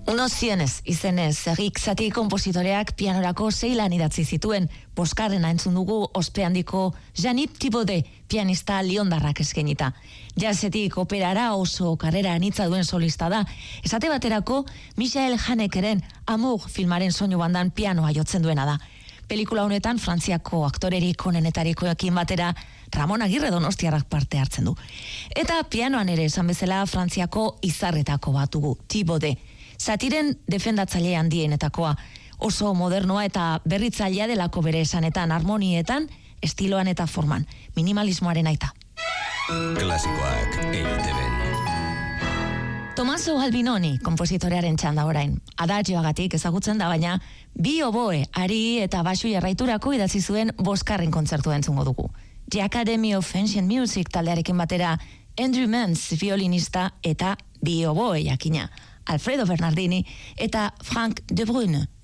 Unos Cienes izenez, Errik Satie konpositoreak pianorako 6 lan idatzi zituen, boskarrena entzun dugu ospe handiko Jean-Yves Thibaudet pianista liondarrak eskainita. Jazzetik operara oso karrera anitza duen solista da, esate baterako Michael Hanekeren Amour filmaren soinu bandan pianoa jotzen duena da. Pelikula honetan Frantziako aktorerik onenetarikoekin batera Ramon Agirre donostiarrak parte hartzen du. Eta pianoan ere esan bezala Frantziako izarretako bat dugu, Thibaudet. Satiren defendatzaile handienetakoa, oso modernoa eta berritzailea delako bere esanetan, harmonietan, estiloan eta forman, minimalismoaren aita. Klasikoak EITB-n. Tommaso Albinoni, konpositorearen txanda orain. Adagioagatik ezagutzen da, baina bi oboe, ari eta baxu jarraiturako idatzi zuen boskarren kontzertua entzungo dugu. The Academy of Ancient Music taldearekin batera Andrew Mans violinista eta bi oboe jakina. Alfredo Bernardini eta Frank De Bruyne